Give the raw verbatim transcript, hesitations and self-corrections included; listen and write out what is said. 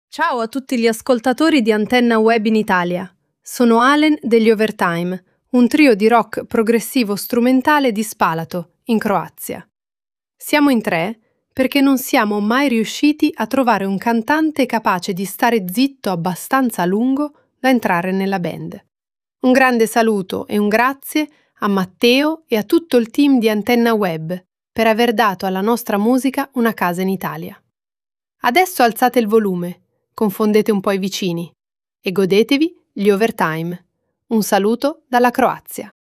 Ciao a tutti gli ascoltatori di Antenna Web in Italia. Sono Alen degli Overtime, un trio di rock progressivo strumentale di Spalato, in Croazia. Siamo in tre perché non siamo mai riusciti a trovare un cantante capace di stare zitto abbastanza a lungo da entrare nella band. Un grande saluto e un grazie a Matteo e a tutto il team di Antenna Web per aver dato alla nostra musica una casa in Italia. Adesso alzate il volume, confondete un po' i vicini e godetevi gli Overtime. Un saluto dalla Croazia.